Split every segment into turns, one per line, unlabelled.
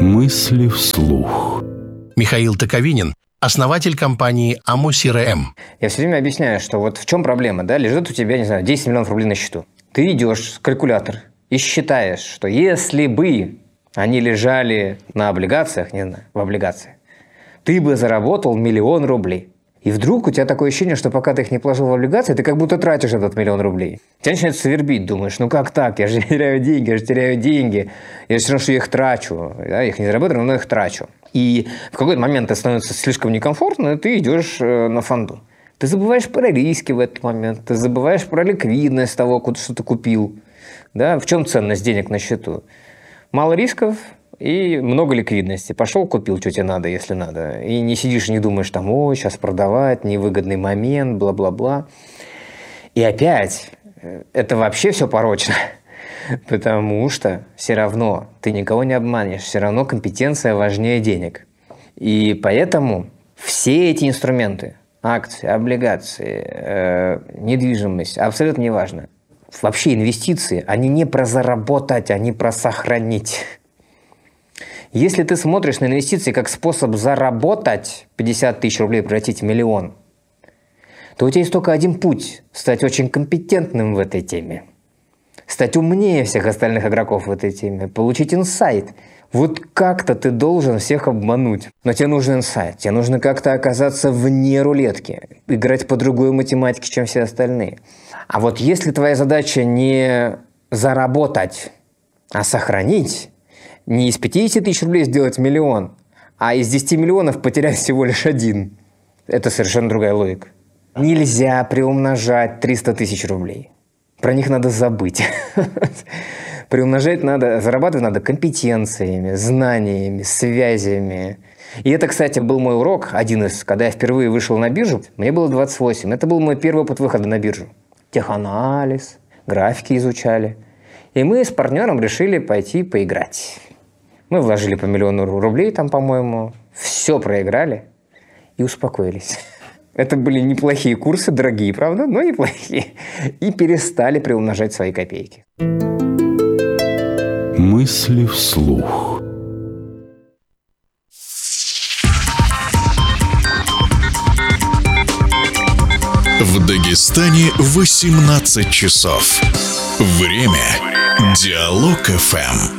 Мысли вслух.
Михаил Токовинин, основатель компании АМО-СРМ.
Я все время объясняю, что вот в чем проблема, да? Лежит у тебя, не знаю, 10 миллионов рублей на счету. Ты идешь в калькулятор и считаешь, что если бы они лежали на облигациях, не знаю, в облигациях, ты бы заработал 1 000 000 рублей. И вдруг у тебя такое ощущение, что пока ты их не положил в облигации, ты как будто тратишь этот 1 000 000 рублей. Тебя начинает свербить, думаешь, ну как так? Я же теряю деньги, Я все равно, что я их трачу. Я их не заработаю, но их трачу. И в какой-то момент это становится слишком некомфортно, и ты идешь на фонду. Ты забываешь про риски в этот момент, ты забываешь про ликвидность того, что ты купил. Да? В чем ценность денег на счету? Мало рисков и много ликвидности. Пошел, купил, что тебе надо, если надо. И не сидишь и не думаешь, там, ой, сейчас продавать, невыгодный момент, бла-бла-бла. И опять, это вообще все порочно. Потому что все равно ты никого не обманешь. Все равно компетенция важнее денег. И поэтому все эти инструменты, акции, облигации, недвижимость, абсолютно неважно. Вообще инвестиции, они не про заработать, они про сохранить. Если ты смотришь на инвестиции как способ заработать 50 000 рублей, превратить в 1 000 000, то у тебя есть только один путь – стать очень компетентным в этой теме. Стать умнее всех остальных игроков в этой теме, получить инсайт. Вот как-то ты должен всех обмануть. Но тебе нужен инсайт, тебе нужно как-то оказаться вне рулетки, играть по другой математике, чем все остальные. А вот если твоя задача не заработать, а сохранить, не из 50 000 рублей сделать 1 000 000, а из 10 миллионов потерять всего лишь 1, это совершенно другая логика. Нельзя приумножать 300 000 рублей. Про них надо забыть. Приумножать надо, зарабатывать надо компетенциями, знаниями, связями. И это, кстати, был мой урок, один из, когда я впервые вышел на биржу, мне было 28. Это был мой первый опыт выхода на биржу. Теханализ, графики изучали. И мы с партнером решили пойти поиграть. Мы вложили по 1 000 000 рублей там, по-моему, все проиграли и успокоились. Это были неплохие курсы, дорогие, правда, но неплохие. И перестали приумножать свои копейки.
Мысли вслух.
В Дагестане 18 часов. Время Диалог ФМ.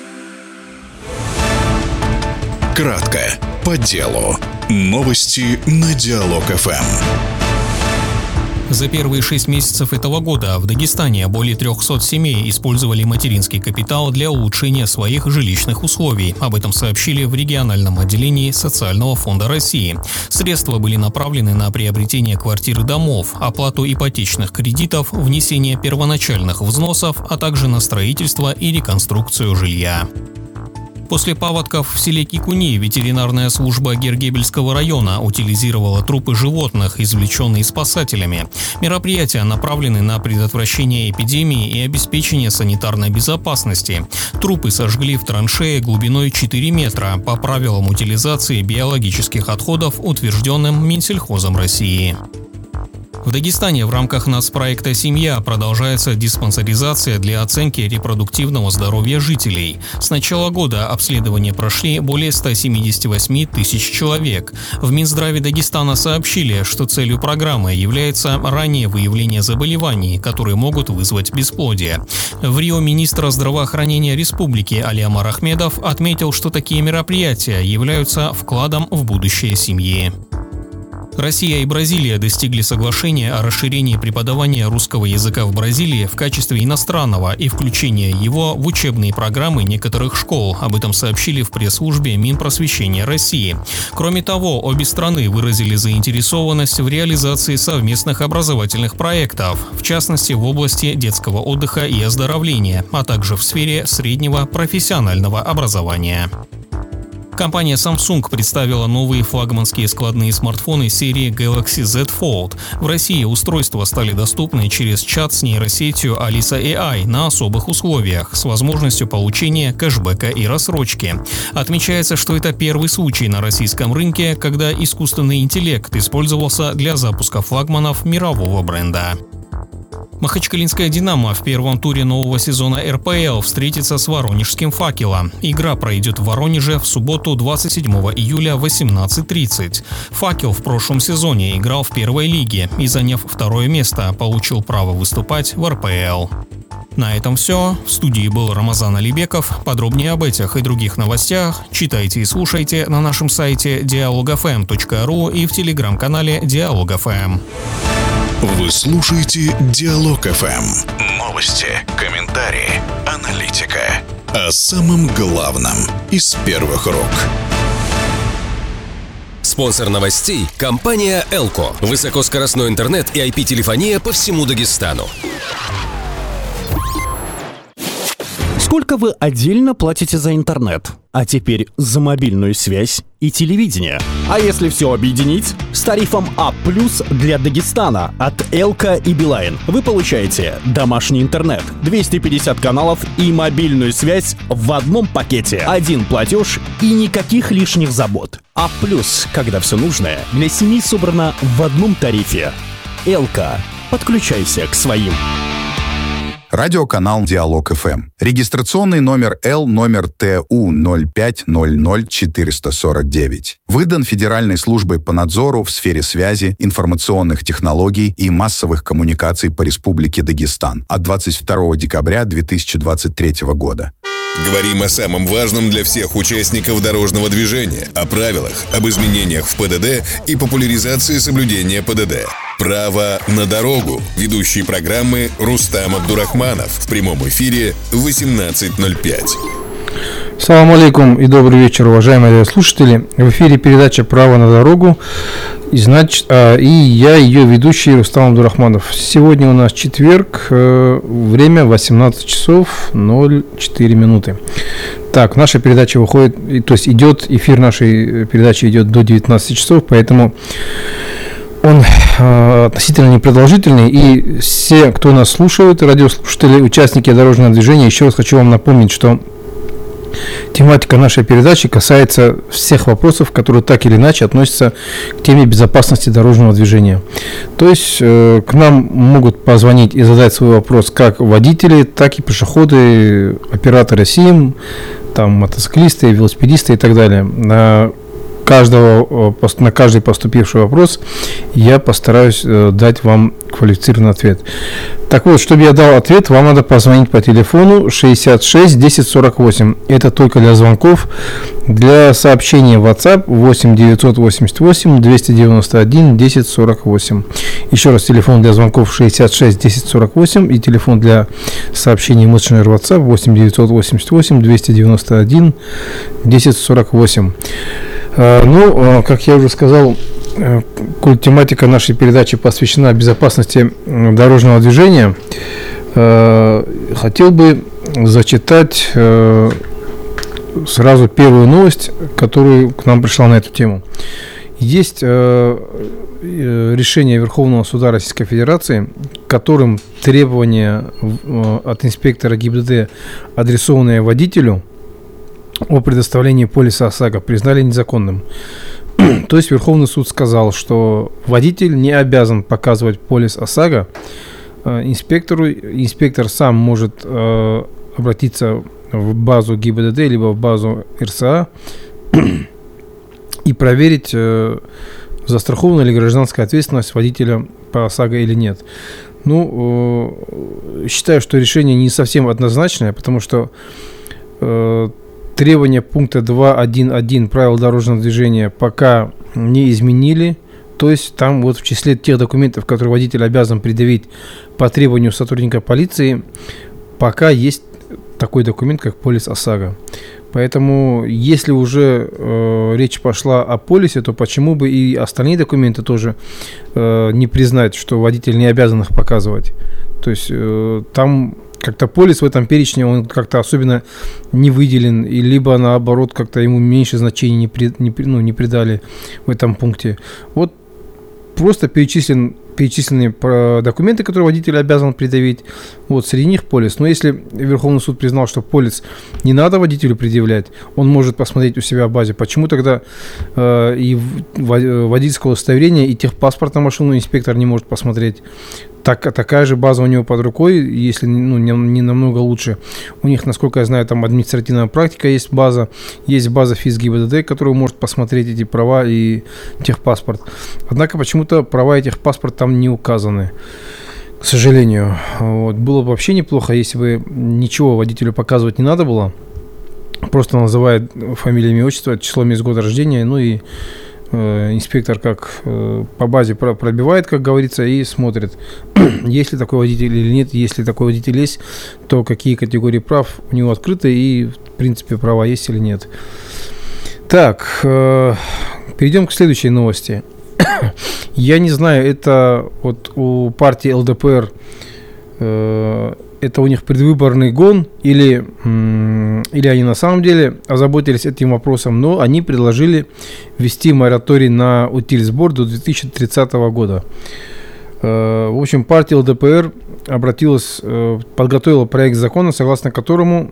Кратко, по делу. Новости на Диалог ФМ.
За первые 6 месяцев этого года в Дагестане более 300 семей использовали материнский капитал для улучшения своих жилищных условий. Об этом сообщили в региональном отделении Социального фонда России. Средства были направлены на приобретение квартир и домов, оплату ипотечных кредитов, внесение первоначальных взносов, а также на строительство и реконструкцию жилья. После паводков в селе Кикуни ветеринарная служба Гергебельского района утилизировала трупы животных, извлеченные спасателями. Мероприятия направлены на предотвращение эпидемии и обеспечение санитарной безопасности. Трупы сожгли в траншее глубиной 4 метра по правилам утилизации биологических отходов, утвержденным Минсельхозом России. В Дагестане в рамках нацпроекта «Семья» продолжается диспансеризация для оценки репродуктивного здоровья жителей. С начала года обследования прошли более 178 000 человек. В Минздраве Дагестана сообщили, что целью программы является раннее выявление заболеваний, которые могут вызвать бесплодие. В Рио министр здравоохранения республики Алиамар Ахмедов отметил, что такие мероприятия являются вкладом в будущее семьи. Россия и Бразилия достигли соглашения о расширении преподавания русского языка в Бразилии в качестве иностранного и включения его в учебные программы некоторых школ. Об этом сообщили в пресс-службе Минпросвещения России. Кроме того, обе страны выразили заинтересованность в реализации совместных образовательных проектов, в частности в области детского отдыха и оздоровления, а также в сфере среднего профессионального образования. Компания Samsung представила новые флагманские складные смартфоны серии Galaxy Z Fold. В России устройства стали доступны через чат с нейросетью Alisa AI на особых условиях, с возможностью получения кэшбэка и рассрочки. Отмечается, что это первый случай на российском рынке, когда искусственный интеллект использовался для запуска флагманов мирового бренда. Махачкалинская «Динамо» в первом туре нового сезона РПЛ встретится с воронежским «Факелом». Игра пройдет в Воронеже в субботу 27 июля в 18:30. «Факел» в прошлом сезоне играл в первой лиге и, заняв второе место, получил право выступать в РПЛ. На этом все. В студии был Рамазан Алибеков. Подробнее об этих и других новостях читайте и слушайте на нашем сайте dialogfm.ru и в телеграм-канале Диалог.ФМ.
Вы слушаете Диалог ФМ. Новости, комментарии, аналитика. О самом главном из первых рук.
Спонсор новостей – компания «Элко». Высокоскоростной интернет и IP-телефония по всему Дагестану.
Сколько вы отдельно платите за интернет? А теперь за мобильную связь и телевидение. А если все объединить? С тарифом А+ для Дагестана от Элка и Билайн вы получаете домашний интернет, 250 каналов и мобильную связь в одном пакете. Один платеж и никаких лишних забот. А+, когда все нужное, для семьи собрано в одном тарифе. Элка. Подключайся к своим.
Радиоканал Диалог ФМ. Регистрационный номер Л номер ТУ 0500449. Выдан Федеральной службой по надзору в сфере связи, информационных технологий и массовых коммуникаций по Республике Дагестан от 22 декабря 2023 года.
Говорим о самом важном для всех участников дорожного движения, о правилах, об изменениях в ПДД и популяризации соблюдения ПДД. «Право на дорогу». Ведущий программы Рустам Абдурахманов. В прямом эфире в 18:05.
Салам алейкум и добрый вечер, уважаемые слушатели. В эфире передача «Право на дорогу». И я ее ведущий Рустам Абдурахманов. Сегодня у нас четверг, время 18 часов 04 минуты. Так, наша передача выходит, то есть эфир нашей передачи идет до 19 часов, поэтому он относительно непродолжительный, и все, кто нас слушает, радиослушатели, участники дорожного движения, еще раз хочу вам напомнить, что тематика нашей передачи касается всех вопросов, которые так или иначе относятся к теме безопасности дорожного движения. То есть к нам могут позвонить и задать свой вопрос как водители, так и пешеходы, операторы СИМ, там, мотоциклисты, велосипедисты и так далее. На каждый поступивший вопрос я постараюсь дать вам квалифицированный ответ. Так вот, чтобы я дал ответ, вам надо позвонить по телефону 66 10 48. Это только для звонков. Для сообщения в WhatsApp 8 988 291 10 48. Еще раз, телефон для звонков 66 10 48 и телефон для сообщений мессенджер WhatsApp 8 988 291 10 48. Как я уже сказал, тематика нашей передачи посвящена безопасности дорожного движения. Хотел бы зачитать сразу первую новость, которая к нам пришла на эту тему. Есть решение Верховного суда Российской Федерации, которым требования от инспектора ГИБДД, адресованные водителю, о предоставлении полиса ОСАГО, признали незаконным. То есть Верховный суд сказал, что водитель не обязан показывать полис ОСАГО инспектору. Инспектор сам может обратиться в базу ГИБДД либо в базу РСА и проверить, застрахована ли гражданская ответственность водителя по ОСАГО или нет. Считаю, что решение не совсем однозначное, потому что требования пункта 2.1.1 правил дорожного движения пока не изменили. То есть там в числе тех документов, которые водитель обязан предъявить по требованию сотрудника полиции, пока есть такой документ, как полис ОСАГО. Поэтому, если уже речь пошла о полисе, то почему бы и остальные документы тоже не признать, что водитель не обязан их показывать. То есть там как-то полис в этом перечне, он как-то особенно не выделен, и либо наоборот как-то ему меньше значения не придали в этом пункте. Вот просто перечислены документы, которые водитель обязан предъявить. Среди них полис. Но если Верховный суд признал, что полис не надо водителю предъявлять, он может посмотреть у себя в базе. Почему тогда и водительское удостоверение, и техпаспорт на машину инспектор не может посмотреть? такая же база у него под рукой, если не намного лучше. У них, насколько я знаю, там административная практика есть база ФИС ГИБДД, которая может посмотреть эти права и техпаспорт. Однако почему-то права и техпаспорт там не указаны, к сожалению. Вот. Было бы вообще неплохо, если бы ничего водителю показывать не надо было. Просто называет фамилию, имя, отчество, число, месяц, год рождения, и инспектор как по базе пробивает, как говорится, и смотрит, есть ли такой водитель или нет. Если такой водитель есть, то какие категории прав у него открыты и, в принципе, права есть или нет. Так, перейдем к следующей новости. Я не знаю, это вот у партии ЛДПР, это у них предвыборный гон или они на самом деле озаботились этим вопросом, но они предложили ввести мораторий на утильсбор до 2030 года. В общем, партия ЛДПР подготовила проект закона, согласно которому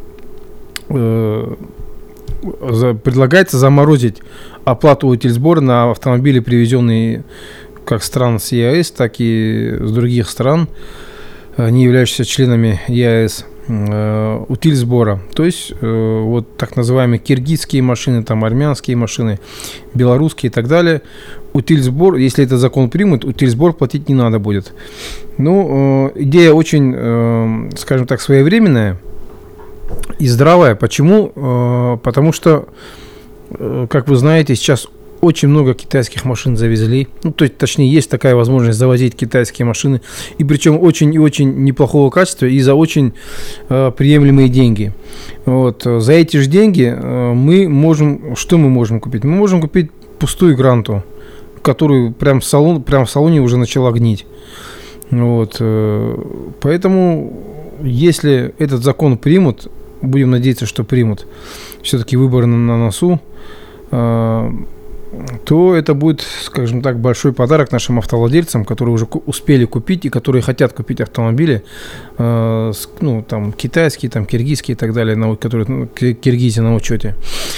предлагается заморозить оплату утильсбора на автомобили, привезенные как стран с ЕАЭС, так и с других стран, не являющихся членами ЕАЭС, утильсбора. То есть вот так называемые киргизские машины, там армянские машины, белорусские и так далее. Утильсбор, если этот закон примут, утильсбор платить не надо будет. Идея очень, скажем так, своевременная и здравая. Почему? Потому что, как вы знаете, сейчас очень много китайских машин завезли. Точнее, есть такая возможность завозить китайские машины. И причем очень и очень неплохого качества и за очень приемлемые деньги. Вот. За эти же деньги что мы можем купить? Мы можем купить пустую Гранту, которую прям в салоне уже начала гнить. Вот. Поэтому, если этот закон примут, будем надеяться, что примут, все-таки выборы на носу, то это будет, скажем так, большой подарок нашим автовладельцам, которые уже успели купить и которые хотят купить автомобили, там китайские, там киргизские и так далее, которые Киргизия на учете.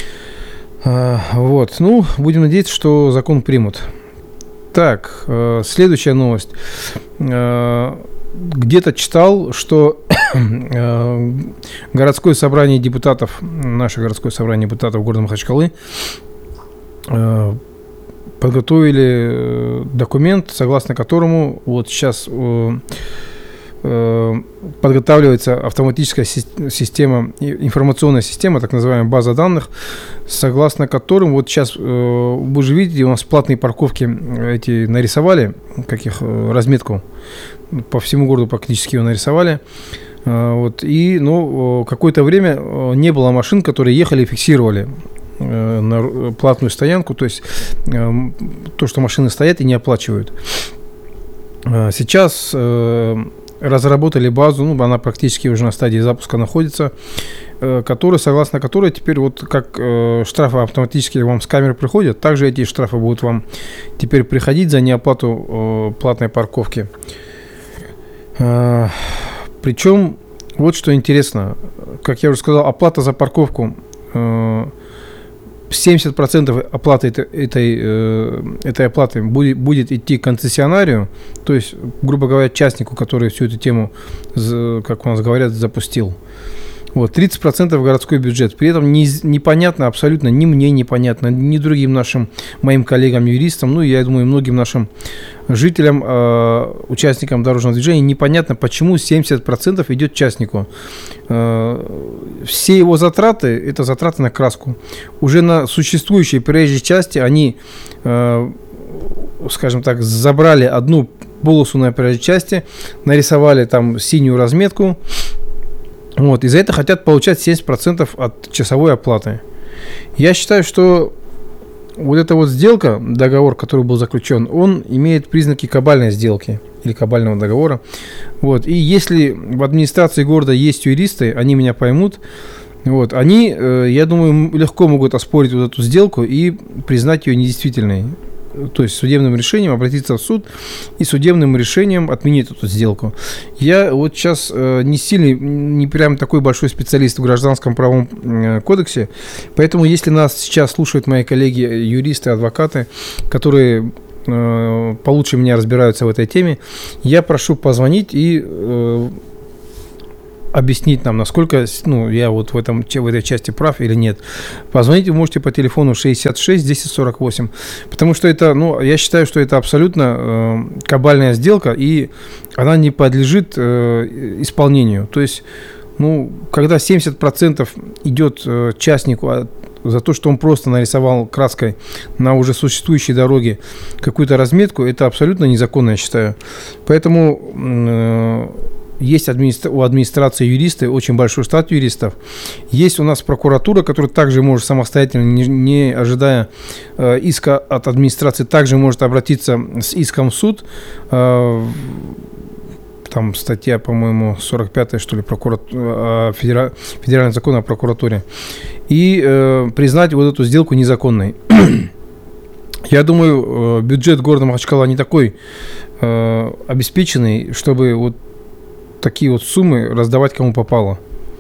Вот, будем надеяться, что закон примут. Так, следующая новость. Где-то читал, что городское собрание депутатов, наше городское собрание депутатов города Махачкалы, подготовили документ, согласно которому вот сейчас подготавливается автоматическая система, информационная система, так называемая база данных, согласно которым вот сейчас, вы же видите, у нас платные парковки эти нарисовали, разметку по всему городу практически его нарисовали. Вот, и какое-то время не было машин, которые ехали и фиксировали на платную стоянку, то есть то, что машины стоят и не оплачивают. Сейчас разработали базу, она практически уже на стадии запуска находится, согласно которой теперь вот как штрафы автоматически вам с камеры приходят, также эти штрафы будут вам теперь приходить за неоплату платной парковки. Причем, вот что интересно, как я уже сказал, оплата за парковку, 70% оплаты этой оплаты будет идти концессионарию, то есть, грубо говоря, частнику, который всю эту тему, как у нас говорят, запустил. Вот, 30% в городской бюджет. При этом непонятно абсолютно, ни мне непонятно, ни другим моим коллегам-юристам, я думаю, многим нашим жителям, участникам дорожного движения непонятно, почему 70% идет частнику. Все его затраты, это затраты на краску. Уже на существующей проезжей части они, скажем так, забрали одну полосу на проезжей части, нарисовали там синюю разметку. Вот, и за это хотят получать 70% от часовой оплаты. Я считаю, что вот эта вот сделка, договор, который был заключен, он имеет признаки кабальной сделки или кабального договора. Вот, и если в администрации города есть юристы, они меня поймут, вот, они, я думаю, легко могут оспорить вот эту сделку и признать ее недействительной. То есть судебным решением обратиться в суд и судебным решением отменить эту сделку. Я вот сейчас не прям такой большой специалист в гражданском правовом кодексе, поэтому если нас сейчас слушают мои коллеги, юристы, адвокаты, которые получше меня разбираются в этой теме. Я прошу позвонить и объяснить нам, насколько я вот в этой части прав или нет. Позвонить вы можете по телефону 66 10 48, потому что это, я считаю, что это абсолютно кабальная сделка, и она не подлежит исполнению. То есть, когда 70% идет частнику за то, что он просто нарисовал краской на уже существующей дороге какую-то разметку, это абсолютно незаконно, я считаю. Поэтому есть у администрации юристы, очень большой штат юристов. Есть у нас прокуратура, которая также может самостоятельно, не ожидая иска от администрации, также может обратиться с иском в суд. Там статья, по-моему, 45-я, что ли, федеральный закон о прокуратуре. И признать вот эту сделку незаконной. Я думаю, бюджет города Махачкала не такой обеспеченный, чтобы вот такие вот суммы раздавать кому попало.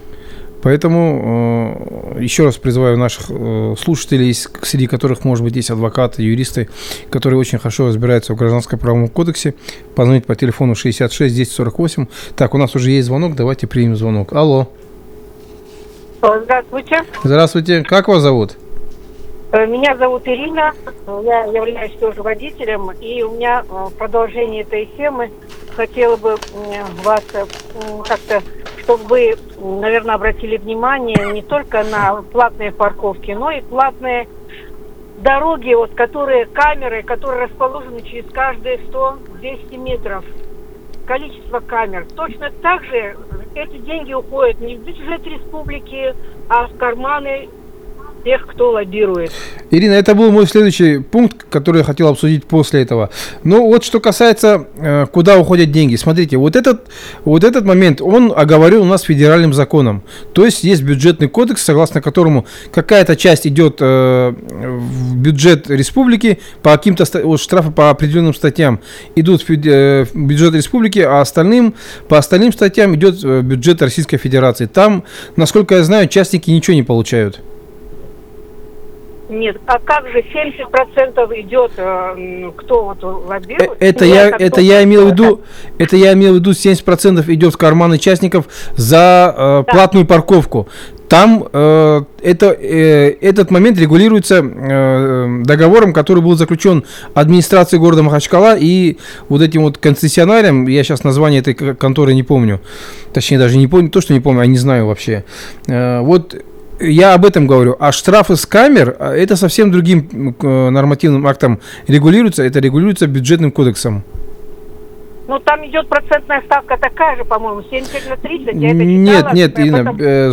Поэтому еще раз призываю наших слушателей, среди которых, может быть, есть адвокаты, юристы, которые очень хорошо разбираются в Гражданском правовом кодексе, позвонить по телефону 66 10 48. Так, у нас уже есть звонок, давайте примем звонок. Алло.
Здравствуйте.
Здравствуйте. Как вас зовут?
Меня зовут Ирина, я являюсь тоже водителем, и у меня в продолжении этой темы хотела бы вас как-то, чтобы вы, наверное, обратили внимание не только на платные парковки, но и платные дороги, вот, камеры, которые расположены через каждые 100-200 метров. Количество камер. Точно так же эти деньги уходят не в бюджет республики, а в карманы тех, кто лоббирует.
Ирина, это был мой следующий пункт, который я хотел обсудить после этого. Вот что касается, куда уходят деньги. Смотрите, вот этот момент, он оговорен у нас федеральным законом. То есть есть бюджетный кодекс, согласно которому какая-то часть идет в бюджет республики, по каким-то штрафы по определенным статьям идут в бюджет республики, а по остальным статьям идет бюджет Российской Федерации. Там, насколько я знаю, частники ничего не получают.
Нет, а как же 70% идет, кто вот лоббирует?
Это я имел в виду, 70% идет в карманы частников за платную парковку. Там этот момент регулируется договором, который был заключен администрацией города Махачкала и вот этим вот концессионарием, я сейчас название этой конторы не помню, точнее даже не помню, то, что не помню, а не знаю вообще. Вот я об этом говорю. А штрафы с камер, это совсем другим нормативным актом регулируется. Это регулируется бюджетным кодексом.
Там идет процентная ставка такая же, по-моему, 70/30.
Нет, Ирина,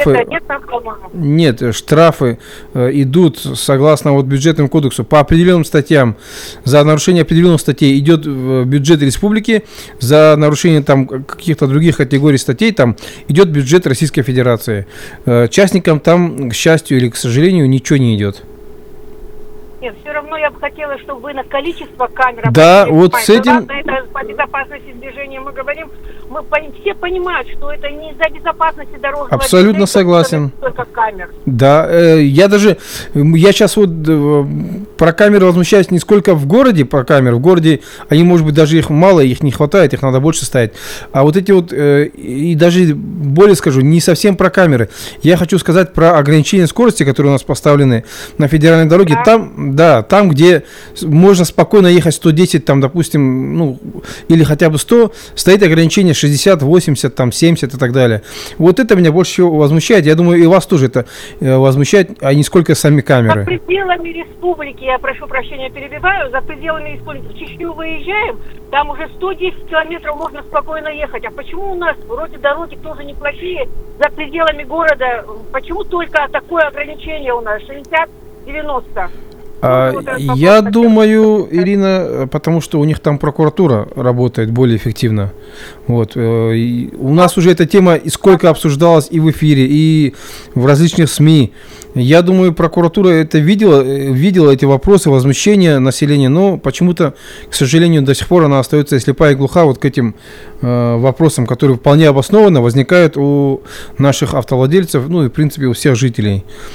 штрафы идут согласно бюджетному кодексу по определенным статьям. За нарушение определенных статей идет в бюджет республики, за нарушение там каких-то других категорий статей там идет бюджет Российской Федерации. Частникам там, к счастью или к сожалению, ничего не идет.
Нет, все равно я бы хотела, чтобы вы на количество камер...
Да, вот с этим...
Ладно, это по безопасности движения мы говорим. Все понимают, что это не из-за безопасности дорожного
абсолютно
движения,
согласен.
Только камер.
Да, я сейчас вот про камеры возмущаюсь не сколько в городе про камеры. В городе они, может быть, даже их мало, их не хватает, их надо больше ставить. А вот эти вот, и даже более скажу, не совсем про камеры. Я хочу сказать про ограничение скорости, которые у нас поставлены на федеральной дороге. Да. Там, где можно спокойно ехать 110, там, допустим, или хотя бы 100, стоит ограничение 60, 80, там, 70 и так далее. Вот это меня больше всего возмущает. Я думаю, и вас тоже это возмущает, а не сколько сами камеры.
За пределами республики, я прошу прощения, перебиваю, за пределами республики в Чечню выезжаем, там уже 110 километров можно спокойно ехать. А почему у нас вроде дороги тоже неплохие, за пределами города, почему только такое ограничение у нас, 60-90?
Я думаю, Ирина, потому что у них там прокуратура работает более эффективно. Вот. У нас уже эта тема сколько обсуждалась и в эфире, и в различных СМИ. Я думаю, прокуратура это видела эти вопросы, возмущения населения, но почему-то, к сожалению, до сих пор она остается слепа и глуха вот к этим вопросам, которые вполне обоснованно возникают у наших автовладельцев, и в принципе у всех жителей.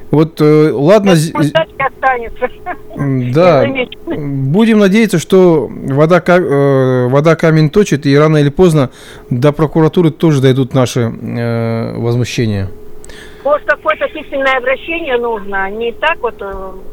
Вот, ладно,
останется.
да, будем надеяться, что вода камень точит, и рано или поздно до прокуратуры тоже дойдут наши возмущения.
Может, какое-то письменное обращение нужно, не так вот